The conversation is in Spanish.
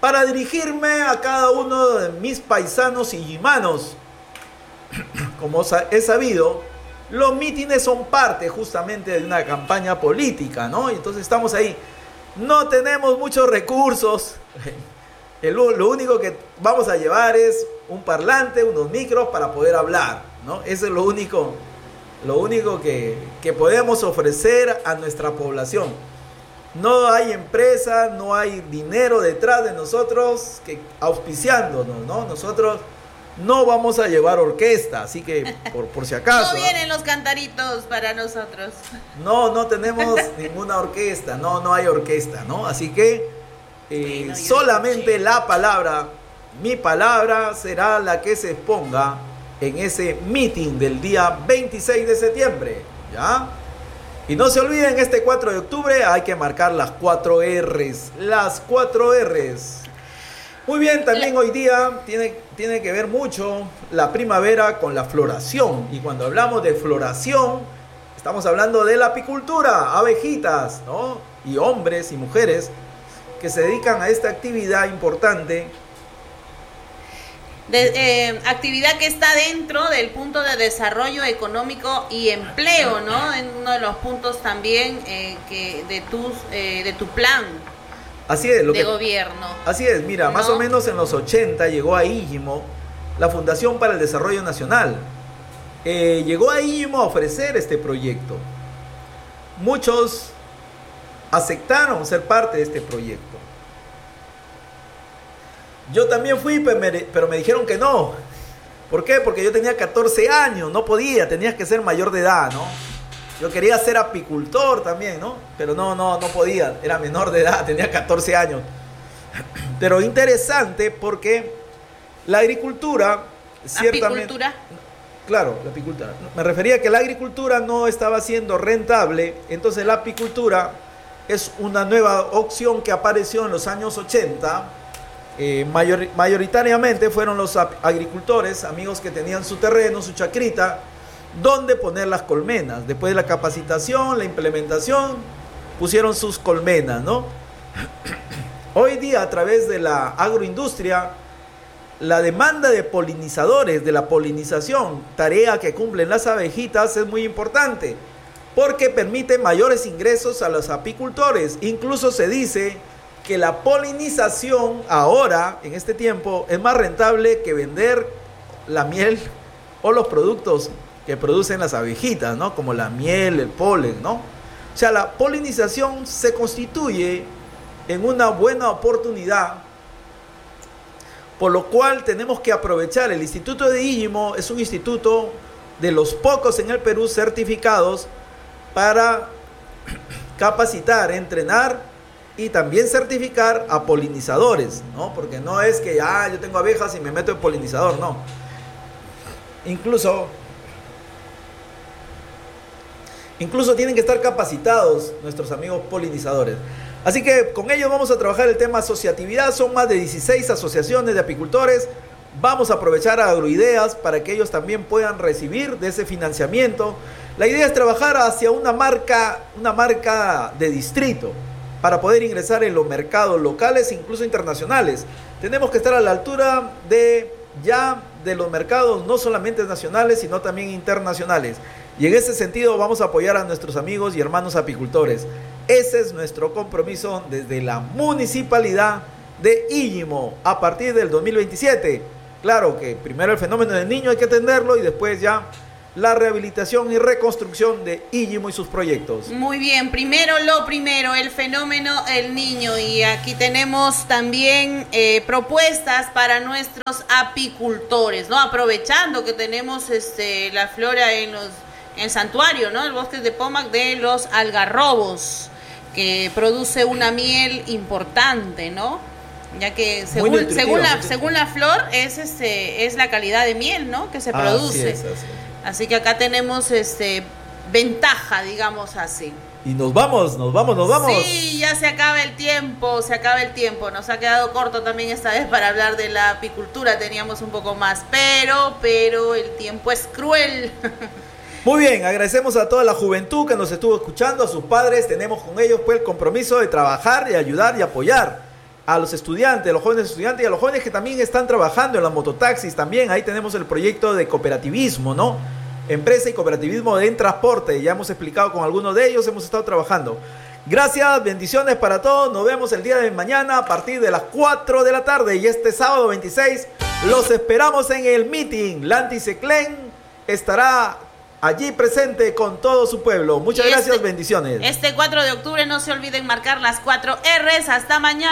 para dirigirme a cada uno de mis paisanos y yimanos. Como he sabido, los mítines son parte justamente de una campaña política, ¿no? Y entonces estamos ahí. No tenemos muchos recursos. Lo único que vamos a llevar es un parlante, unos micros para poder hablar, ¿no? Eso es lo único que podemos ofrecer a nuestra población. No hay empresa, no hay dinero detrás de nosotros auspiciándonos, ¿no? Nosotros no vamos a llevar orquesta, así que por si acaso. No vienen los cantaritos para nosotros. No tenemos ninguna orquesta, no hay orquesta, ¿no? Así que bueno, solamente la palabra, mi palabra será la que se exponga en ese meeting del día 26 de septiembre, ¿ya? Y no se olviden, este 4 de octubre hay que marcar las 4 R's, las 4 R's. Muy bien, también hoy día tiene que ver mucho la primavera con la floración. Y cuando hablamos de floración, estamos hablando de la apicultura, abejitas, ¿no? Y hombres y mujeres que se dedican a esta actividad importante. Actividad que está dentro del punto de desarrollo económico y empleo, ¿no? En uno de los puntos también de tu plan. Así es, gobierno. Así es, mira, ¿no? Más o menos en los 80 llegó a Íllimo la Fundación para el Desarrollo Nacional. Llegó a Íllimo a ofrecer este proyecto. Muchos aceptaron ser parte de este proyecto. Yo también fui, pero me dijeron que no. ¿Por qué? Porque yo tenía 14 años, no podía, tenías que ser mayor de edad, ¿no? Yo quería ser apicultor también, ¿no? Pero no podía, era menor de edad, tenía 14 años. Pero interesante porque la agricultura, ciertamente... ¿Apicultura? Claro, la apicultura. Me refería a que la agricultura no estaba siendo rentable, entonces la apicultura es una nueva opción que apareció en los años 80. Mayoritariamente fueron los agricultores, amigos que tenían su terreno, su chacrita, donde poner las colmenas. Después de la capacitación, la implementación, pusieron sus colmenas, ¿no? Hoy día, a través de la agroindustria, la demanda de polinizadores, de la polinización, tarea que cumplen las abejitas, es muy importante, porque permite mayores ingresos a los apicultores. Incluso se dice que la polinización ahora, en este tiempo, es más rentable que vender la miel o los productos que producen las abejitas, ¿no? Como la miel, el polen, ¿no? O sea, la polinización se constituye en una buena oportunidad, por lo cual tenemos que aprovechar. El Instituto de Íllimo es un instituto de los pocos en el Perú certificados para capacitar, entrenar y también certificar a polinizadores, ¿no? Porque no es que yo tengo abejas y me meto en polinizador, no. Incluso tienen que estar capacitados nuestros amigos polinizadores. Así que con ellos vamos a trabajar el tema asociatividad. Son más de 16 asociaciones de apicultores. Vamos a aprovechar a Agroideas para que ellos también puedan recibir de ese financiamiento. La idea es trabajar hacia una marca de distrito para poder ingresar en los mercados locales e incluso internacionales. Tenemos que estar a la altura de los mercados no solamente nacionales, sino también internacionales. Y en ese sentido vamos a apoyar a nuestros amigos y hermanos apicultores. Ese es nuestro compromiso desde la Municipalidad de Íllimo a partir del 2027. Claro que primero el fenómeno del niño hay que atenderlo y después ya la rehabilitación y reconstrucción de Íllimo y sus proyectos. Muy bien, el fenómeno el niño, y aquí tenemos también propuestas para nuestros apicultores, ¿no? Aprovechando que tenemos la flora en el santuario, ¿no? El bosque de Pomac de los algarrobos, que produce una miel importante, ¿no? Ya que según la flor es la calidad de miel, ¿no? Que se produce. Así que acá tenemos ventaja, digamos así. Y nos vamos. Sí, ya se acaba el tiempo. Nos ha quedado corto también esta vez para hablar de la apicultura. Teníamos un poco más, pero el tiempo es cruel. Muy bien, agradecemos a toda la juventud que nos estuvo escuchando, a sus padres. Tenemos con ellos pues el compromiso de trabajar y ayudar y apoyar. a los estudiantes, a los jóvenes estudiantes y a los jóvenes que también están trabajando en las mototaxis también. Ahí tenemos el proyecto de cooperativismo, ¿no? Empresa y cooperativismo en transporte. Ya hemos explicado con algunos de ellos, hemos estado trabajando. Gracias, bendiciones para todos. Nos vemos el día de mañana a partir de las 4 de la tarde. Y este sábado 26 los esperamos en el meeting. Lanti Seclen estará allí presente con todo su pueblo. Muchas gracias, bendiciones. Este 4 de octubre no se olviden marcar las 4 R's. Hasta mañana.